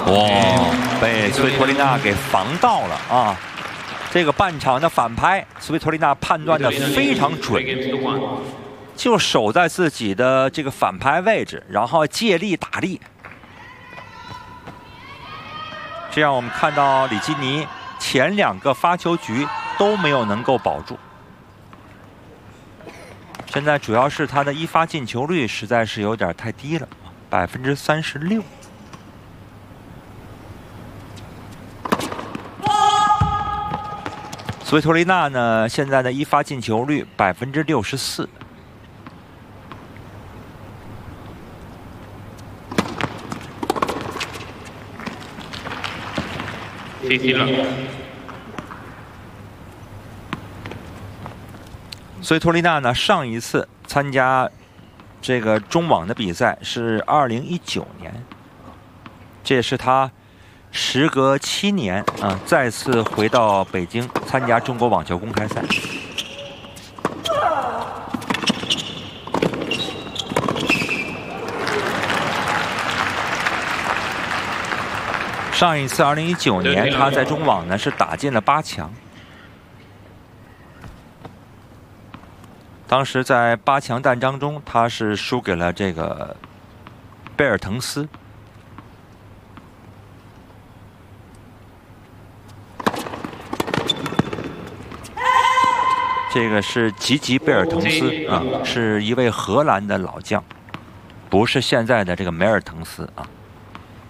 哇，被斯维托利娜给防到了啊！这个半场的反拍，斯维托利娜判断的非常准，就守在自己的这个反拍位置，然后借力打力。这样我们看到里基尼前2个发球局都没有能够保住。现在主要是他的一发进球率实在是有点太低了，36%。斯维托利娜呢，现在的一发进球率64%。斯维托利娜呢，上一次参加这个中网的比赛是2019年，这也是他时隔7年再次回到北京参加中国网球公开赛。上一次2019年他在中网呢是打进了8强。当时在8强战当中，他是输给了这个贝尔滕斯。这个是吉吉贝尔滕斯啊，是一位荷兰的老将，不是现在的这个梅尔滕斯啊。